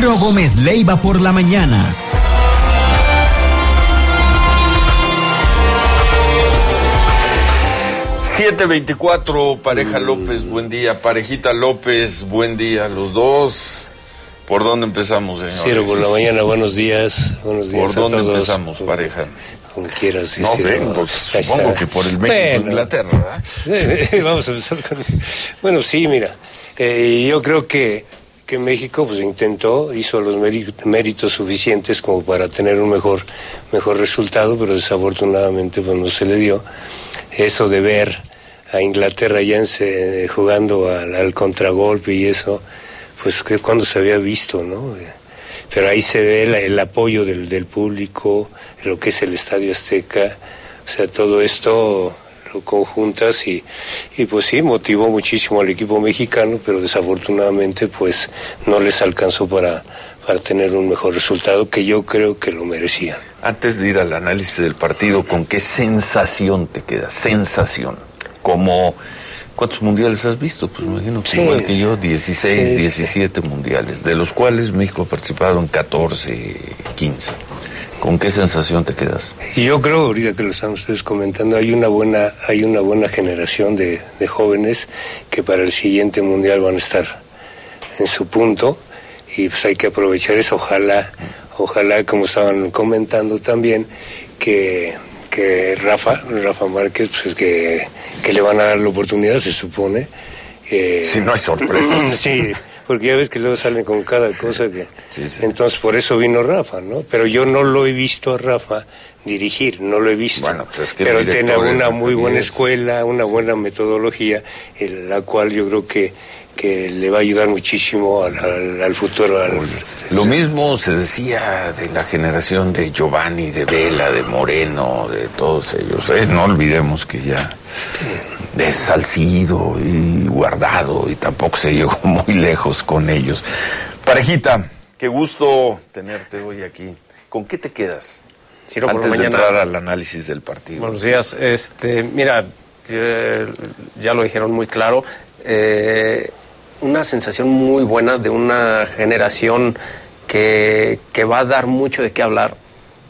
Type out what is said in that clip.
Ciro Gómez Leiva por la mañana. $7:24, Pareja López, buen día. Parejita López, buen día. Los dos. ¿Por dónde empezamos, señores? Ciro por la mañana, buenos días. Buenos días. ¿Por dónde empezamos, pareja? Como quieras. No, ven, pues supongo que por el México-Inglaterra, ¿verdad? Vamos a empezar con... Bueno, sí, mira. Yo creo que México pues hizo los méritos suficientes como para tener un mejor resultado, pero desafortunadamente pues no se le dio. Eso de ver a Inglaterra ya jugando al contragolpe y eso, pues que cuando se había visto, ¿no? Pero ahí se ve el apoyo del público, lo que es el Estadio Azteca, o sea, todo esto lo conjuntas y pues sí, motivó muchísimo al equipo mexicano, pero desafortunadamente pues no les alcanzó para tener un mejor resultado, que yo creo que lo merecían. Antes de ir al análisis del partido, ¿con qué sensación te queda? Sensación. ¿Cuántos mundiales has visto? Pues me imagino que sí, igual que yo, 16, sí, 17 mundiales, de los cuales México ha participado en 14, 15. ¿Con qué sensación te quedas? Yo creo, ahorita que lo están ustedes comentando, hay una buena generación de jóvenes que para el siguiente mundial van a estar en su punto, y pues hay que aprovechar eso. Ojalá, como estaban comentando también, que Rafa Márquez, pues que le van a dar la oportunidad, se supone. Si no hay sorpresas. Sí, porque ya ves que luego salen con cada cosa que... Sí. Entonces por eso vino Rafa, ¿no? Pero yo no lo he visto a Rafa dirigir, no lo he visto. Bueno, pues es que pero tiene una muy buena escuela, una buena metodología, en la cual yo creo que le va a ayudar muchísimo al futuro. Lo mismo se decía de la generación de Giovanni, de Vela, de Moreno, de todos ellos. No olvidemos que ya de Salcido y Guardado, y tampoco se llegó muy lejos con ellos. Parejita, qué gusto tenerte hoy aquí. ¿Con qué te quedas? Ciro, antes de entrar al análisis del partido. Buenos días. Mira, ya lo dijeron muy claro. Una sensación muy buena de una generación que va a dar mucho de qué hablar.